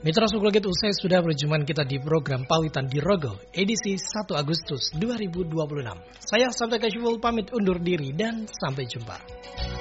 Mitra Suklegit, usai sudah perjumpaan kita di program Pawitan di Rogo, edisi 1 Agustus 2026. Saya Santai Kasyiful pamit undur diri dan sampai jumpa.